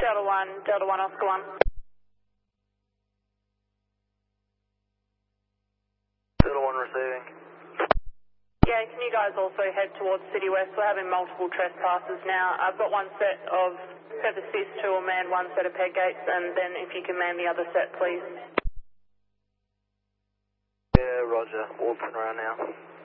Delta 1, Oscar 1. Delta 1 receiving. Yeah, can you guys also head towards City West? We're having multiple trespasses now. I've got one set of assist to a man, one set of peg gates, and then if you can man the other set, please. Yeah, roger. Walton around now.